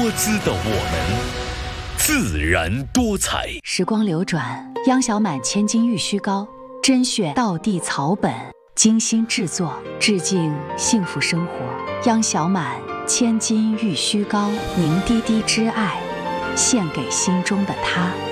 姿的我们，自然多彩。 时光流转，央小满千金玉虚膏，甄选道地草本，精心制作，致敬幸福生活。央小满千金玉虚膏，凝滴滴之爱，献给心中的他。